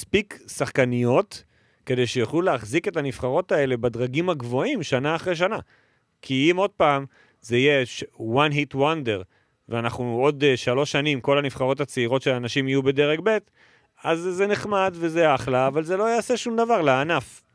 מספיק שחקניות, כדי שיוכלו להחזיק את הנבחרות האלה בדרגים הגבוהים שנה אחרי שנה. כי אם עוד פעם זה יהיה one hit wonder, ואנחנו עוד 3 שנים, כל הנבחרות הצעירות של האנשים יהיו בדרג ב', אז זה נחמד וזה אחלה, אבל זה לא יעשה שום דבר לענף.